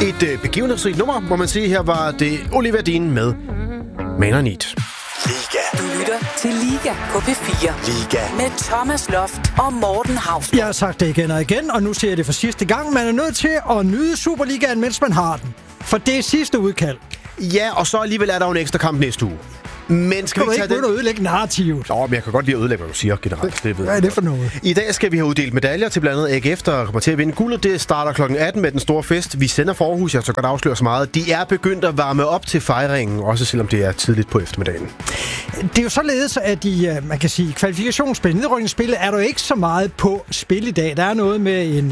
Et begivenhedsrigt nummer, hvor man siger, her var det Oliver Dean med Man I Need. Liga. Du lytter til Liga på P4. Liga. Med Thomas Loft og Morten Hausgaard. Jeg har sagt det igen og igen, og nu siger jeg det for sidste gang. Man er nødt til at nyde Superligaen, mens man har den. For det er sidste udkald. Ja, og så alligevel er der jo en ekstra kamp næste uge. Men skal vi ikke begynde at ødelægge narrativet? Nå, men jeg kan godt lide at ødelægge, hvad du siger generelt. Det ved Hvad er det for noget? I dag skal vi have uddelt medaljer til blandt andet AGF, der kommer til at vinde guldet. Det starter kl. 18 med den store fest. Vi sender for Aarhus, jeg så godt afsløre så meget. De er begyndt at varme op til fejringen, også selvom det er tidligt på eftermiddagen. Det er jo således, at i, man kan sige, kvalifikationsspil, nedrykningsspillet, er der jo ikke så meget på spil i dag. Der er noget med en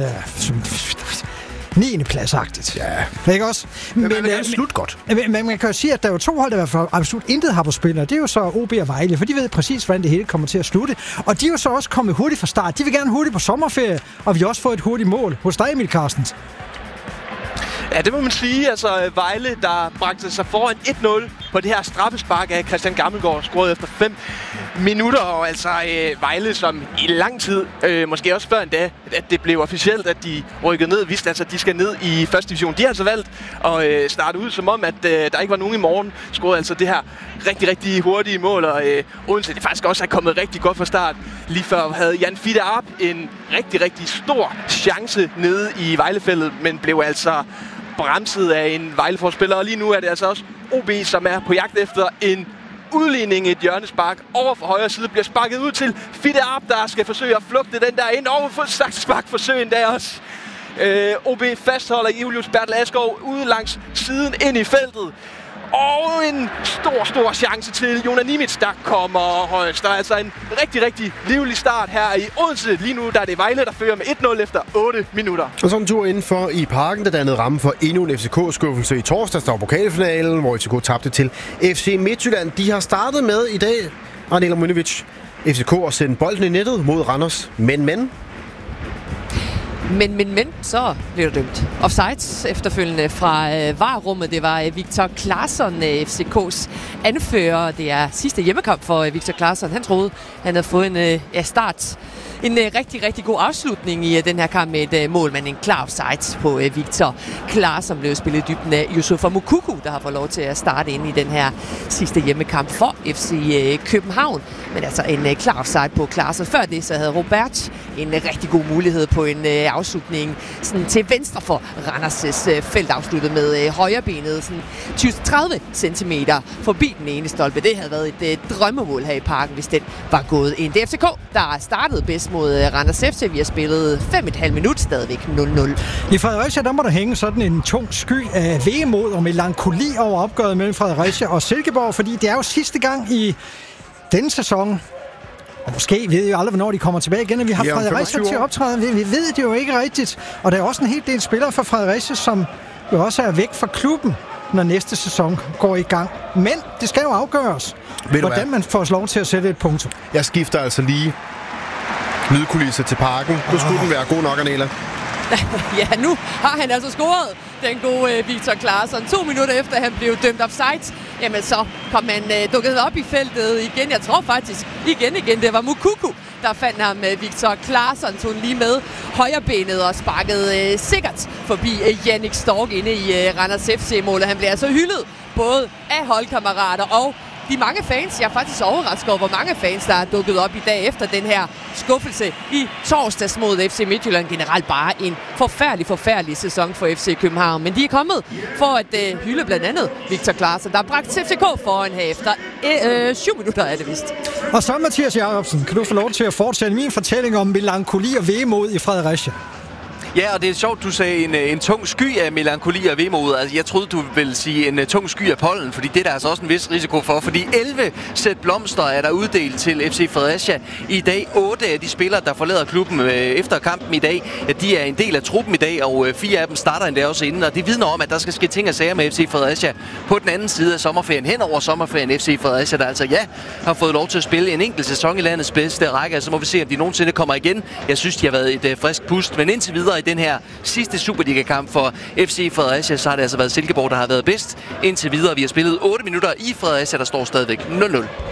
9. plads-agtigt. Ja. Ikke også? Men man kan slutte godt. Men man kan jo sige, at der er jo 2 hold, der i hvert fald absolut intet har på spil, og det er jo så OB og Vejle, for de ved præcis, hvordan det hele kommer til at slutte. Og de er jo så også kommet hurtigt fra start. De vil gerne hurtigt på sommerferie, og vi har også fået et hurtigt mål hos dig, Emil Carstens. Ja, det må man sige. Altså, Vejle, der bragte sig foran 1-0 på det her straffespark af Christian Gammelgaard, scoret efter 5 minutter. Og altså Vejle, som i lang tid, måske også før endda, at det blev officielt, at de rykkede ned, vidste altså, at de skal ned i første division. De har altså valgt at starte ud, som om, at der ikke var nogen i morgen. Scorede altså det her rigtig, rigtig hurtige mål, og Odense, det faktisk også er kommet rigtig godt fra start. Lige før havde Jan Fitte Arp en rigtig, rigtig stor chance nede i Vejlefeltet, men blev altså bremset af en Vejle-forspiller, og lige nu er det altså også OB, som er på jagt efter en udligning, et hjørnespark over for højre side, bliver sparket ud til Fitte Arp, der skal forsøge at flugte den der ind over for saksespark forsøg endda også. OB fastholder Julius Bertel Askov ude langs siden ind i feltet. Og en stor chance til Jonas Nimitz, der kommer højst. Der er altså en rigtig, rigtig livlig start her i Odense. Lige nu der er det Vejle, der fører med 1-0 efter 8 minutter. Og så en tur indenfor i parken, der dannede ramme for endnu en FCK-skuffelse i torsdags. Der var pokalfinalen, hvor FCK tabte til FC Midtjylland. De har startet med i dag, Arnela Mønnevic, FCK at sende bolden i nettet mod Randers. Men, så blev det dømt. Offsides efterfølgende fra VAR-rummet. Det var Victor Claesson, FCK's anfører. Det er sidste hjemmekamp for Victor Claesson. Han troede, han havde fået en start. En rigtig, rigtig god afslutning i den her kamp med et mål, men en klar offside på Victor Claesson blev spillet i dybden af Yusufa Moukoko, der har fået lov til at starte ind i den her sidste hjemmekamp for FC København. Men altså en klar offside på Claesson. Før det så havde Robert en rigtig god mulighed på en afslutning sådan til venstre for Randers' felt, afsluttet med højrebenet sådan 20-30 cm forbi den ene stolpe. Det havde været et drømmemål her i parken, hvis den var gået ind. Det er FCK, der startede bedst mod Randers FC. Vi har spillet 5,5 minut, stadigvæk 0-0. I Fredericia, der må der hænge sådan en tung sky af vemod og melankoli over opgøret mellem Fredericia og Silkeborg, fordi det er jo sidste gang i denne sæson, og måske ved jeg jo aldrig, hvornår de kommer tilbage igen, at vi har Fredericia til at optræde. Vi ved det jo ikke rigtigt, og der er også en hel del spillere fra Fredericia, som jo også er væk fra klubben, når næste sæson går i gang. Men det skal jo afgøres, hvordan man får lov til at sætte et punktum. Jeg skifter altså lige lydkulisser til parken. Nu skulle den være god nok, Arnela. Ja, nu har han altså scoret, den gode Victor Claesson. 2 minutter efter, han blev dømt offside. Jamen, så kom han dukket op i feltet igen. Jeg tror faktisk igen, det var Moukoko, der fandt ham. Victor Claesson tog lige med højrebenet og sparkede sikkert forbi Jannik Stork inde i Randers FC-målet. Han blev altså hyldet både af holdkammerater og de mange fans. Jeg er faktisk overrasket over, hvor mange fans, der er dukket op i dag efter den her skuffelse i torsdags mod FC Midtjylland. Generelt bare en forfærdelig sæson for FC København. Men de er kommet for at hylde blandt andet Victor Claesson, der har bragt FCK foran her efter 7 minutter, er det vist. Og så, Mathias Jacobsen, kan du få lov til at fortsætte min fortælling om melankoli og vemod i Fredericia? Ja, og det er sjovt, du sagde en tung sky af melankoli og vemod. Altså, jeg troede, du ville sige en tung sky af pollen, fordi det er der altså også en vis risiko for. Fordi 11 sæt blomster er der uddelt til FC Fredericia i dag. 8 af de spillere, der forlader klubben efter kampen i dag, de er en del af truppen i dag, og 4 af dem starter endda også inden. Og det vidner om, at der skal ske ting og sager med FC Fredericia på den anden side af sommerferien. Hen over sommerferien FC Fredericia, der altså har fået lov til at spille en enkelt sæson i landets bedste række. Så må vi se, om de nogensinde kommer igen. Jeg synes, de har været et frisk pust, men indtil videre i den her sidste Superliga-kamp for FC Fredericia, så har det altså været Silkeborg, der har været bedst indtil videre. Vi har spillet 8 minutter i Fredericia, der står stadigvæk 0-0.